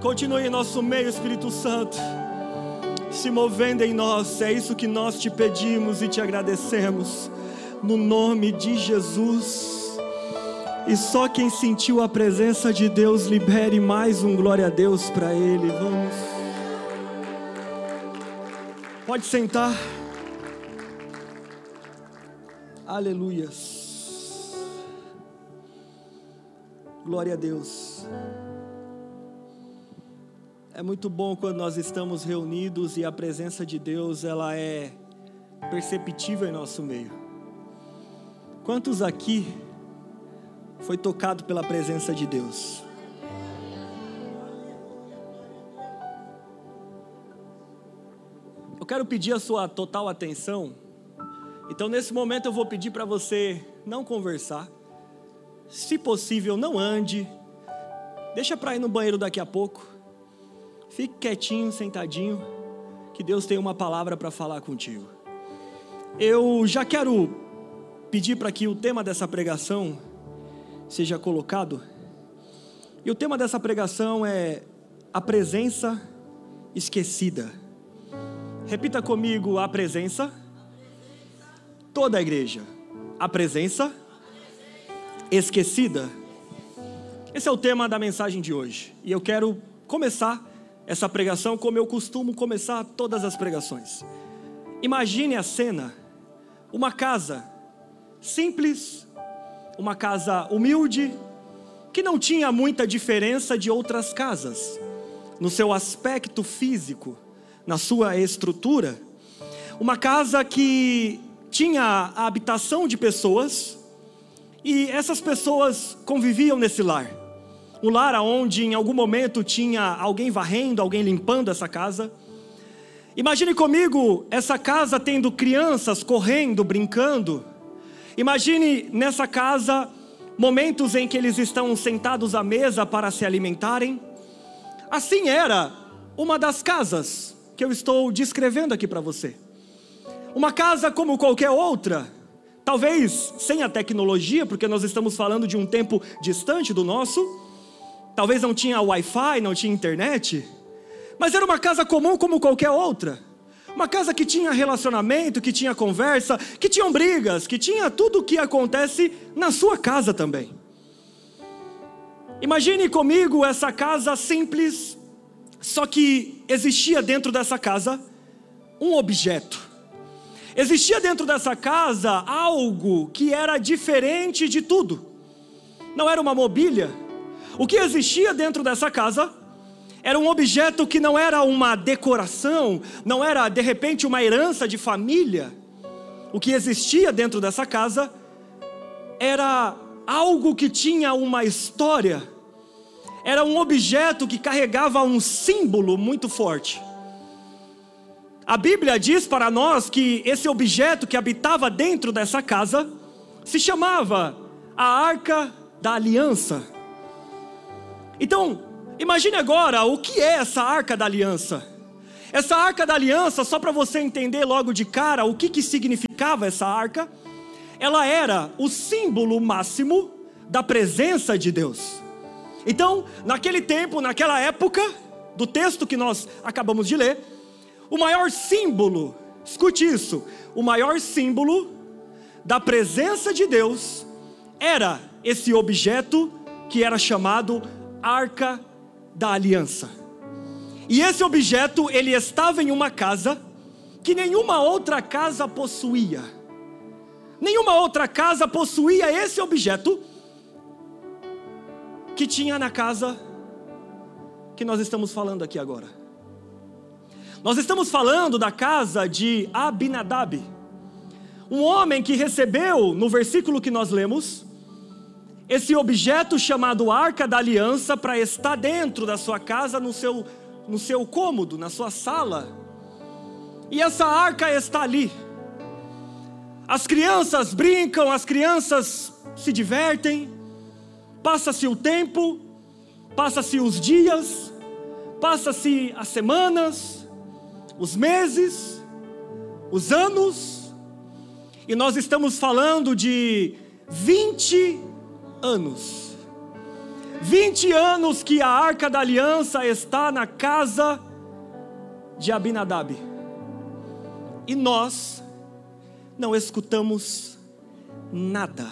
Continue em nosso meio, Espírito Santo, se movendo em nós. É isso que nós te pedimos e te agradecemos, no nome de Jesus. E só quem sentiu a presença de Deus, libere mais um glória a Deus para Ele. Vamos. Pode sentar. Aleluias. Glória a Deus. É muito bom quando nós estamos reunidos e a presença de Deus, ela é perceptível em nosso meio. Quantos aqui foi tocado pela presença de Deus? Eu quero pedir a sua total atenção. Então nesse momento eu vou pedir para você não conversar. Se possível, não ande. Deixa para ir no banheiro daqui a pouco. Fique quietinho, sentadinho, que Deus tem uma palavra para falar contigo. Eu já quero pedir para que o tema dessa pregação seja colocado. E o tema dessa pregação é a presença esquecida. Repita comigo: a presença. Toda a igreja. A presença esquecida. Esse é o tema da mensagem de hoje. E eu quero começar essa pregação como eu costumo começar todas as pregações. Imagine a cena: uma casa simples, uma casa humilde, que não tinha muita diferença de outras casas, no seu aspecto físico, na sua estrutura. Uma casa que tinha a habitação de pessoas, e essas pessoas conviviam nesse lar. Um lar onde em algum momento tinha alguém varrendo, alguém limpando essa casa. Imagine comigo essa casa tendo crianças correndo, brincando. Imagine nessa casa momentos em que eles estão sentados à mesa para se alimentarem. Assim era uma das casas que eu estou descrevendo aqui para você. Uma casa como qualquer outra, talvez sem a tecnologia, porque nós estamos falando de um tempo distante do nosso. Talvez não tinha Wi-Fi, não tinha internet, mas era uma casa comum como qualquer outra. Uma casa que tinha relacionamento, que tinha conversa, que tinham brigas, que tinha tudo o que acontece na sua casa também. Imagine comigo essa casa simples, só que existia dentro dessa casa um objeto. Existia dentro dessa casa algo que era diferente de tudo. Não era uma mobília. O que existia dentro dessa casa era um objeto que não era uma decoração, não era de repente uma herança de família. O que existia dentro dessa casa era algo que tinha uma história. Era um objeto que carregava um símbolo muito forte. A Bíblia diz para nós que esse objeto que habitava dentro dessa casa se chamava a Arca da Aliança. Então, imagine agora o que é essa Arca da Aliança. Essa Arca da Aliança, só para você entender logo de cara o que significava essa arca, ela era o símbolo máximo da presença de Deus. Então, naquele tempo, naquela época do texto que nós acabamos de ler, o maior símbolo, escute isso, o maior símbolo da presença de Deus era esse objeto que era chamado Arca da Aliança. E esse objeto, ele estava em uma casa que nenhuma outra casa possuía. Nenhuma outra casa possuía esse objeto que tinha na casa que nós estamos falando aqui agora. Nós estamos falando da casa de Abinadab, um homem que recebeu, no versículo que nós lemos, esse objeto chamado Arca da Aliança para estar dentro da sua casa, no seu cômodo, na sua sala. E essa arca está ali. As crianças brincam, as crianças se divertem. Passa-se o tempo, passa-se os dias, passa-se as semanas, os meses, os anos. E nós estamos falando de 20 anos. 20 anos que a Arca da Aliança está na casa de Abinadab. E nós não escutamos nada.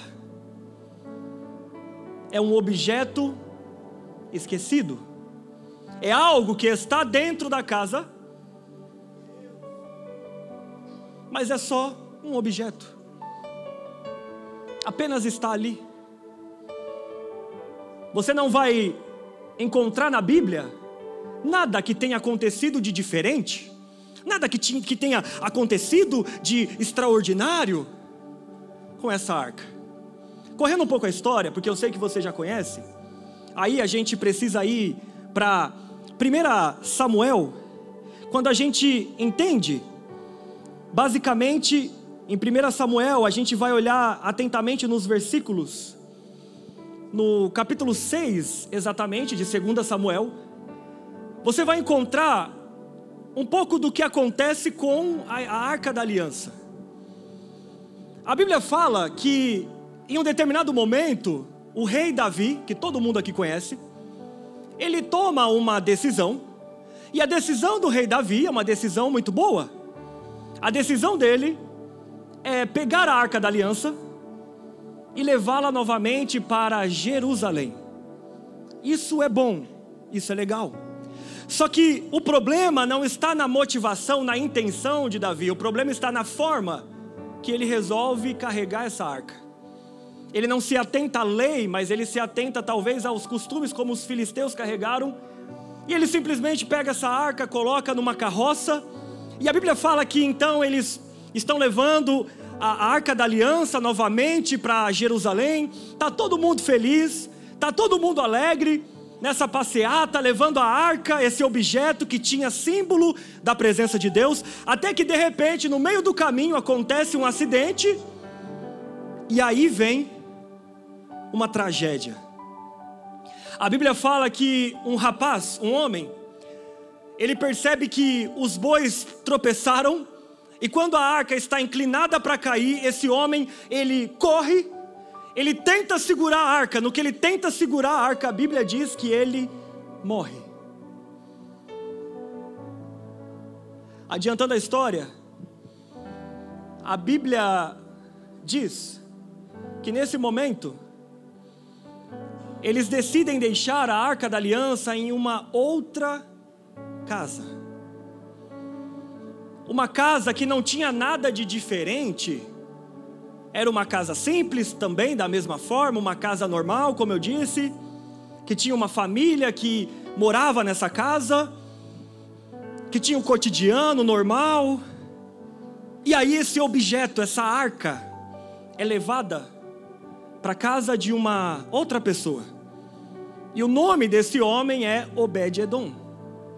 É um objeto esquecido. É algo que está dentro da casa, mas é só um objeto. Apenas está ali. Você não vai encontrar na Bíblia nada que tenha acontecido de diferente, nada que tenha acontecido de extraordinário com essa arca. Correndo um pouco a história, porque eu sei que você já conhece, aí a gente precisa ir para 1 Samuel, quando a gente entende, basicamente, em 1 Samuel, a gente vai olhar atentamente nos versículos, no capítulo 6, exatamente, de 2 Samuel, você vai encontrar um pouco do que acontece com a Arca da Aliança. A Bíblia fala que, em um determinado momento, o rei Davi, que todo mundo aqui conhece, ele toma uma decisão, e a decisão do rei Davi é uma decisão muito boa. A decisão dele é pegar a Arca da Aliança e levá-la novamente para Jerusalém. Isso é bom, isso é legal. Só que o problema não está na motivação, na intenção de Davi. O problema está na forma que ele resolve carregar essa arca. Ele não se atenta à lei, mas ele se atenta talvez aos costumes como os filisteus carregaram. E ele simplesmente pega essa arca, coloca numa carroça. E a Bíblia fala que então eles estão levando a Arca da Aliança novamente para Jerusalém. Está todo mundo feliz, está todo mundo alegre nessa passeata, levando a arca, esse objeto que tinha símbolo da presença de Deus, até que de repente no meio do caminho acontece um acidente, e aí vem uma tragédia. A Bíblia fala que um rapaz, um homem, ele percebe que os bois tropeçaram, e quando a arca está inclinada para cair, esse homem, ele corre, ele tenta segurar a arca. No que ele tenta segurar a arca, a Bíblia diz que ele morre. Adiantando a história, a Bíblia diz que nesse momento, eles decidem deixar a Arca da Aliança em uma outra casa. Uma casa que não tinha nada de diferente. Era uma casa simples também, da mesma forma, uma casa normal, como eu disse, que tinha uma família que morava nessa casa, que tinha um cotidiano normal. E aí esse objeto, essa arca, é levada para a casa de uma outra pessoa. E o nome desse homem é Obed-Edom.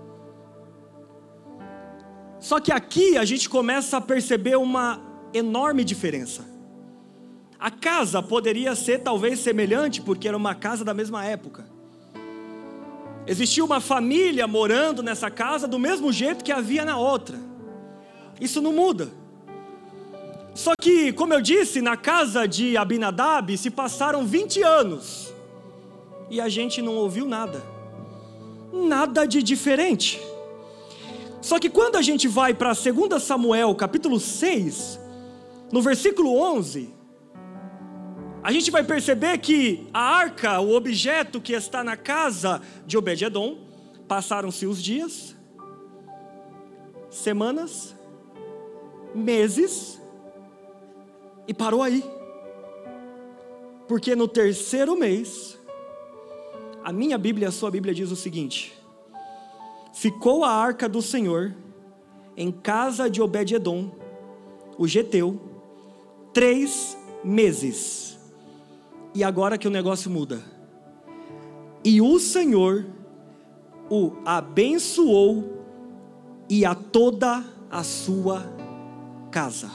Só que aqui a gente começa a perceber uma enorme diferença. A casa poderia ser talvez semelhante, porque era uma casa da mesma época. Existia uma família morando nessa casa do mesmo jeito que havia na outra. Isso não muda. Só que, como eu disse, na casa de Abinadab se passaram 20 anos. E a gente não ouviu nada. Nada de diferente. Só que quando a gente vai para 2 Samuel, capítulo 6, no versículo 11, a gente vai perceber que a arca, o objeto que está na casa de Obed-Edom, passaram-se os dias, semanas, meses, e parou aí. Porque no terceiro mês, a minha Bíblia, a sua Bíblia diz o seguinte: ficou a arca do Senhor em casa de Obed-Edom, o geteu, 3 meses. E agora que o negócio muda. E o Senhor o abençoou e a toda a sua casa.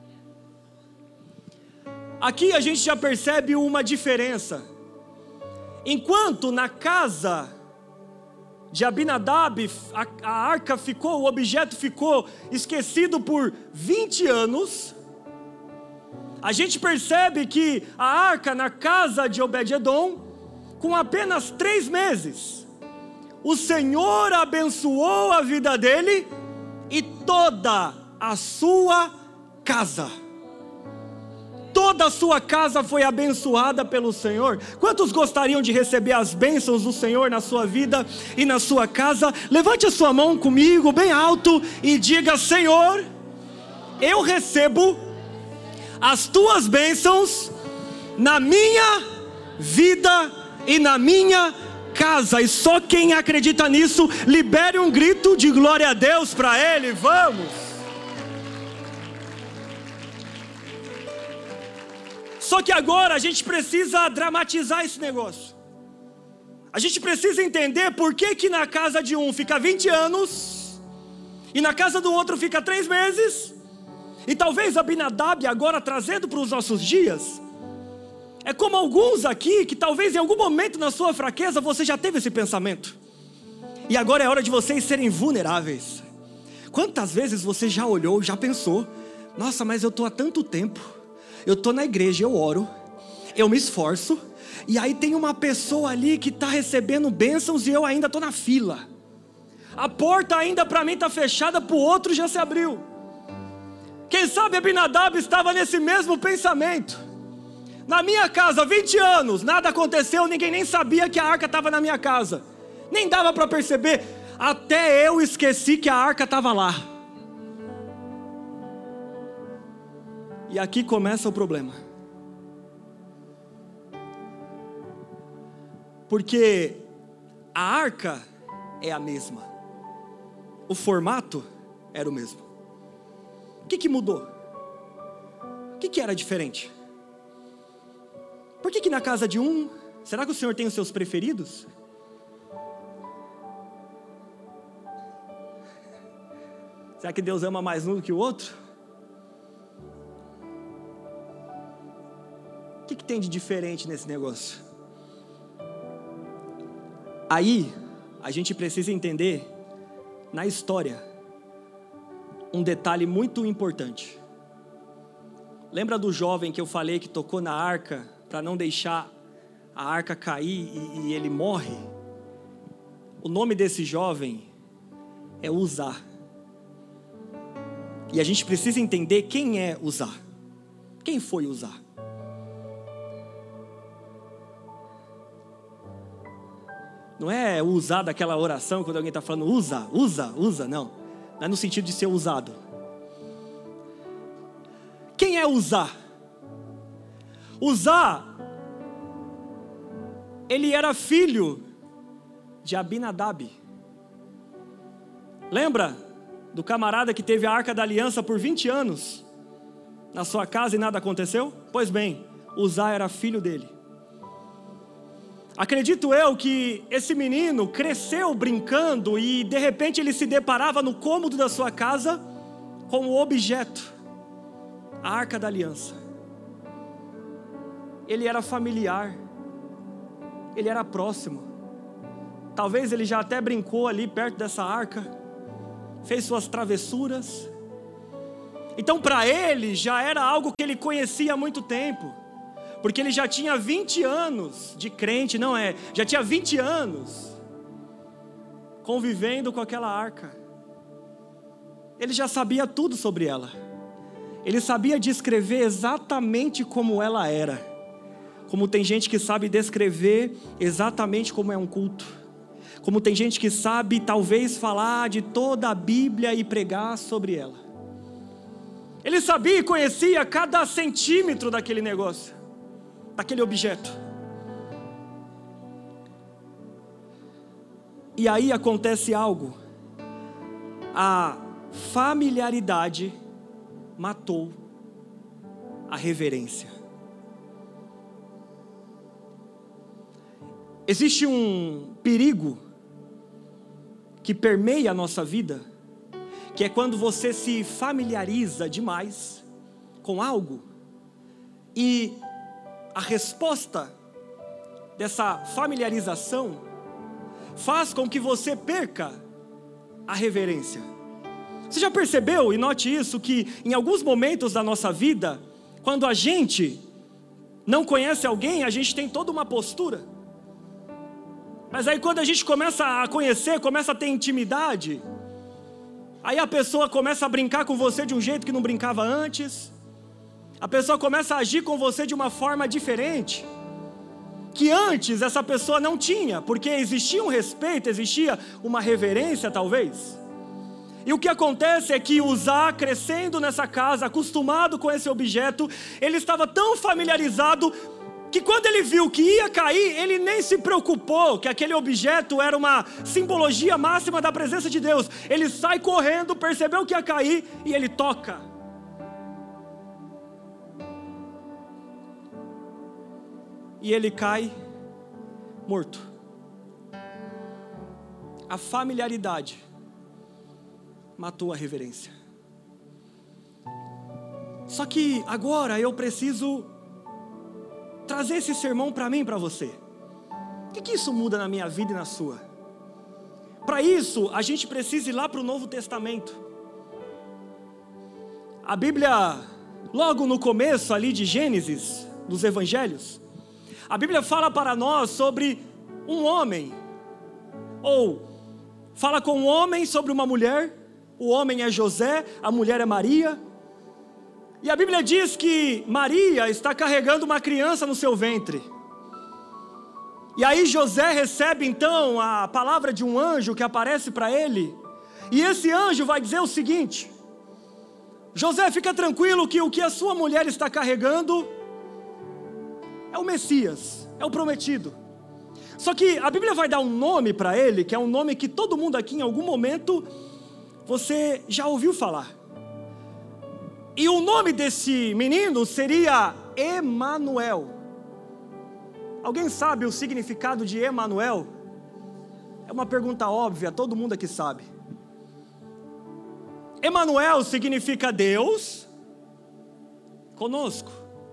Aqui a gente já percebe uma diferença. Enquanto na casa de Abinadab a arca ficou, o objeto ficou esquecido por 20 anos, a gente percebe que a arca na casa de Obed-Edom com apenas 3 meses, o Senhor abençoou a vida dele e toda a sua casa. Toda a sua casa foi abençoada pelo Senhor. Quantos gostariam de receber as bênçãos do Senhor na sua vida e na sua casa? Levante a sua mão comigo bem alto e diga: Senhor, eu recebo as tuas bênçãos na minha vida e na minha casa. E só quem acredita nisso, libere um grito de glória a Deus para Ele. Vamos! Só que agora a gente precisa dramatizar esse negócio. A gente precisa entender por que na casa de um fica 20 anos e na casa do outro fica 3 meses. E talvez Abinadab, agora trazendo para os nossos dias, é como alguns aqui que talvez em algum momento na sua fraqueza você já teve esse pensamento. E agora é hora de vocês serem vulneráveis. Quantas vezes você já olhou, já pensou: nossa, mas eu estou há tanto tempo, eu estou na igreja, eu oro, eu me esforço, e aí tem uma pessoa ali que está recebendo bênçãos e eu ainda estou na fila. A porta ainda para mim está fechada, para o outro já se abriu. Quem sabe Abinadab estava nesse mesmo pensamento. Na minha casa, 20 anos, nada aconteceu, ninguém nem sabia que a arca estava na minha casa. Nem dava para perceber, até eu esqueci que a arca estava lá. E aqui começa o problema. Porque a arca é a mesma. O formato era o mesmo. O que mudou? O que era diferente? Por que na casa de um, será que o Senhor tem os seus preferidos? Será que Deus ama mais um do que o outro? O que tem de diferente nesse negócio? Aí, a gente precisa entender, na história, um detalhe muito importante. Lembra do jovem que eu falei que tocou na arca para não deixar a arca cair e ele morre? O nome desse jovem é Uzá. E a gente precisa entender quem é Uzá. Quem foi Uzá? Não é usar daquela oração quando alguém está falando usa, não. Não é no sentido de ser usado. Quem é Uzá? Uzá, ele era filho de Abinadab. Lembra do camarada que teve a Arca da Aliança por 20 anos na sua casa e nada aconteceu? Pois bem, Uzá era filho dele. Acredito eu que esse menino cresceu brincando e de repente ele se deparava no cômodo da sua casa com o objeto, a Arca da Aliança. Ele era familiar, ele era próximo. Talvez ele já até brincou ali perto dessa arca, fez suas travessuras. Então para ele já era algo que ele conhecia há muito tempo. Porque ele já tinha 20 anos de crente, já tinha 20 anos convivendo com aquela arca. Ele já sabia tudo sobre ela. Ele sabia descrever exatamente como ela era. Como tem gente que sabe descrever exatamente como é um culto. Como tem gente que sabe talvez falar de toda a Bíblia e pregar sobre ela. Ele sabia e conhecia cada centímetro daquele negócio, daquele objeto. E aí acontece algo. A familiaridade matou a reverência. Existe um perigo que permeia a nossa vida, que é quando você se familiariza demais com algo e a resposta dessa familiarização faz com que você perca a reverência. Você já percebeu, e note isso, que em alguns momentos da nossa vida, quando a gente não conhece alguém, a gente tem toda uma postura. Mas aí quando a gente começa a conhecer, começa a ter intimidade, aí a pessoa começa a brincar com você de um jeito que não brincava antes. A pessoa começa a agir com você de uma forma diferente, que antes essa pessoa não tinha, porque existia um respeito, existia uma reverência talvez. E o que acontece é que Uzá, crescendo nessa casa, acostumado com esse objeto, ele estava tão familiarizado que quando ele viu que ia cair, ele nem se preocupou que aquele objeto era uma simbologia máxima da presença de Deus. Ele sai correndo, percebeu que ia cair e ele toca. E ele cai morto. A familiaridade matou a reverência. Só que agora eu preciso trazer esse sermão para mim e para você. O que isso muda na minha vida e na sua? Para isso, a gente precisa ir lá para o Novo Testamento. A Bíblia, logo no começo ali de Gênesis, dos Evangelhos, a Bíblia fala para nós sobre um homem, ou fala com um homem sobre uma mulher. O homem é José, a mulher é Maria. E a Bíblia diz que Maria está carregando uma criança no seu ventre. E aí José recebe então a palavra de um anjo que aparece para ele. E esse anjo vai dizer o seguinte: José, fica tranquilo que o que a sua mulher está carregando é o Messias, é o prometido. Só que a Bíblia vai dar um nome para ele, que é um nome que todo mundo aqui em algum momento você já ouviu falar. E o nome desse menino seria Emanuel. Alguém sabe o significado de Emanuel? É uma pergunta óbvia, todo mundo aqui sabe. Emanuel significa Deus conosco.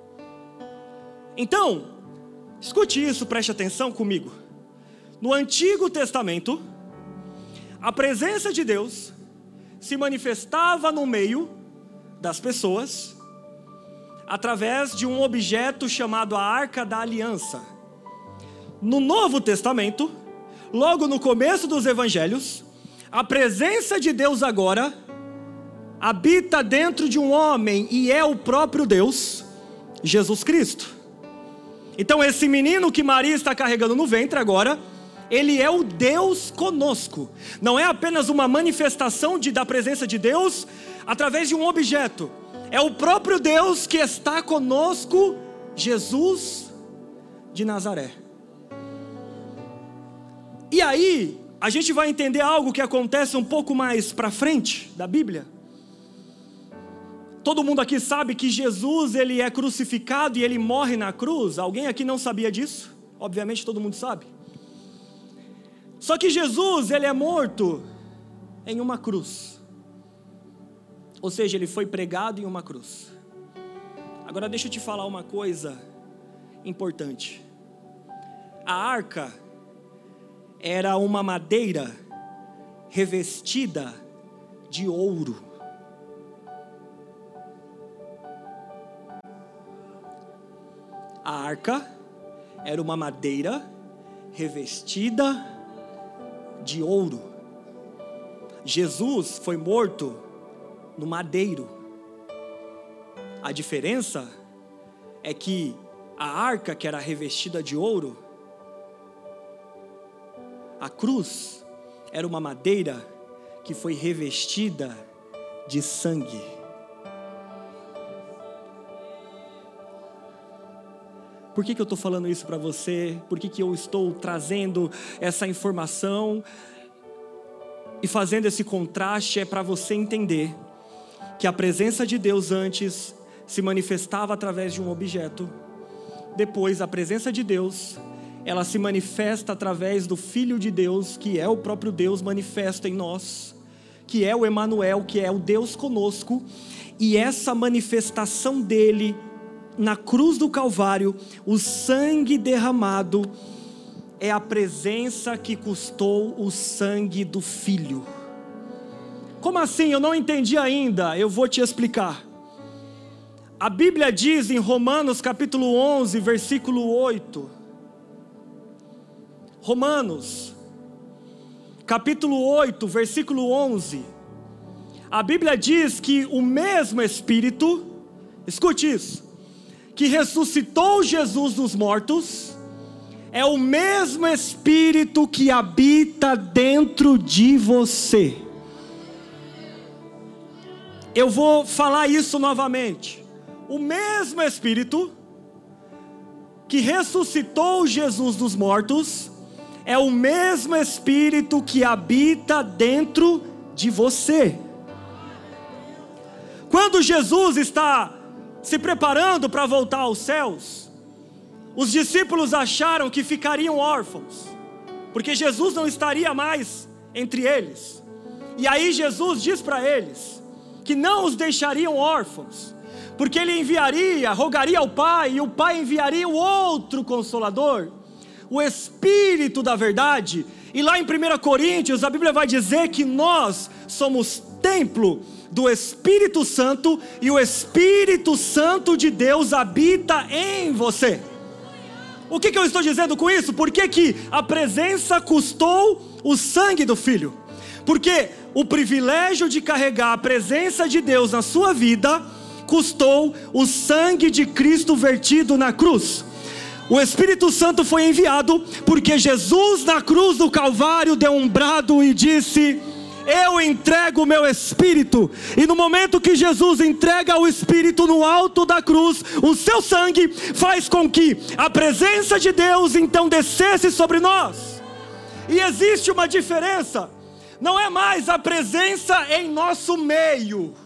Então, escute isso, preste atenção comigo. No Antigo Testamento, a presença de Deus se manifestava no meio das pessoas através de um objeto chamado a Arca da Aliança. No Novo Testamento, logo no começo dos Evangelhos, a presença de Deus agora habita dentro de um homem e é o próprio Deus, Jesus Cristo. Então esse menino que Maria está carregando no ventre agora, ele é o Deus conosco. Não é apenas uma manifestação da presença de Deus através de um objeto. É o próprio Deus que está conosco, Jesus de Nazaré. E aí, a gente vai entender algo que acontece um pouco mais para frente da Bíblia. Todo mundo aqui sabe que Jesus, ele é crucificado e ele morre na cruz. Alguém aqui não sabia disso? Obviamente todo mundo sabe. Só que Jesus, ele é morto em uma cruz. Ou seja, ele foi pregado em uma cruz. Agora deixa eu te falar uma coisa importante. A arca era uma madeira revestida de ouro. A arca era uma madeira revestida de ouro. Jesus foi morto no madeiro. A diferença é que a arca, que era revestida de ouro, a cruz era uma madeira que foi revestida de sangue. Por que eu estou falando isso para você? Por que eu estou trazendo essa informação e fazendo esse contraste? É para você entender que a presença de Deus antes se manifestava através de um objeto. Depois, a presença de Deus, ela se manifesta através do Filho de Deus, que é o próprio Deus manifesto em nós, que é o Emanuel, que é o Deus conosco. E essa manifestação dele na cruz do Calvário, o sangue derramado, é a presença que custou o sangue do Filho. Como assim? Eu não entendi ainda. Eu vou te explicar. A Bíblia diz em Romanos capítulo 11, versículo 8. Romanos, capítulo 8, versículo 11. A Bíblia diz que o mesmo Espírito, escute isso, que ressuscitou Jesus dos mortos, é o mesmo Espírito que habita dentro de você. Eu vou falar isso novamente. O mesmo Espírito que ressuscitou Jesus dos mortos é o mesmo Espírito que habita dentro de você. Quando Jesus está se preparando para voltar aos céus, os discípulos acharam que ficariam órfãos, porque Jesus não estaria mais entre eles. E aí Jesus diz para eles que não os deixariam órfãos, porque Ele enviaria, rogaria ao Pai, e o Pai enviaria o outro Consolador, o Espírito da verdade. E lá em 1 Coríntios a Bíblia vai dizer que nós somos templo do Espírito Santo, e o Espírito Santo de Deus habita em você. O que eu estou dizendo com isso? Por que a presença custou o sangue do Filho? Porque o privilégio de carregar a presença de Deus na sua vida custou o sangue de Cristo vertido na cruz. O Espírito Santo foi enviado porque Jesus na cruz do Calvário deu um brado e disse: eu entrego o meu Espírito. E no momento que Jesus entrega o Espírito no alto da cruz, o seu sangue faz com que a presença de Deus então descesse sobre nós. E existe uma diferença. Não é mais a presença em nosso meio,